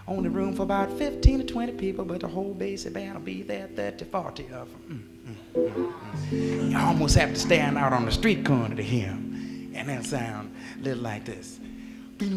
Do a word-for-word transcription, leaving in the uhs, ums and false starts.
Only room for about fifteen or twenty people, but the whole basic band will be there, thirty, forty of them. Mm, mm, mm, mm. You almost have to stand out on the street corner to hear them. And they'll sound a little like this.